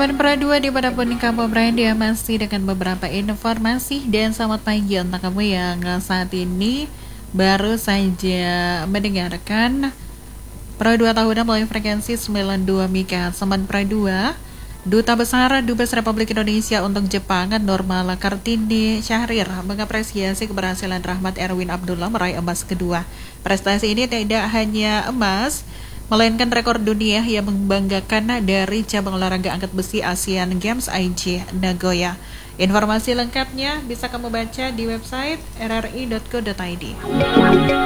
Sobat Pro 2 dimanapun kamu berada, masih dengan beberapa informasi. Dan selamat pagi untuk kamu yang saat ini baru saja mendengarkan Pro 2 tahunan melalui frekuensi 92 MHz. Sobat Pro 2, Duta Besar Dubes Republik Indonesia untuk Jepang Norma Kartini Syahrir mengapresiasi keberhasilan Rahmat Erwin Abdullah meraih emas kedua. Prestasi ini tidak hanya emas, melainkan rekor dunia yang membanggakan dari cabang olahraga angkat besi Asian Games IG Nagoya. Informasi lengkapnya bisa kamu baca di website rri.co.id.